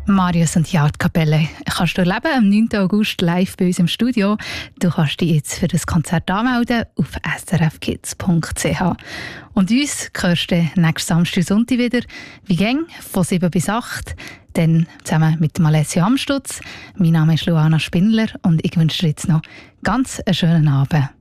Marius und die Artkapelle kannst du erleben am 9. August live bei uns im Studio. Du kannst dich jetzt für das Konzert anmelden auf srfkids.ch. Und uns hörst du nächsten Samstag und Sonntag wieder, wie gäng, von 7 bis 8. Dann zusammen mit Alessio Amstutz. Mein Name ist Luana Spindler und ich wünsche dir jetzt noch ganz einen schönen Abend.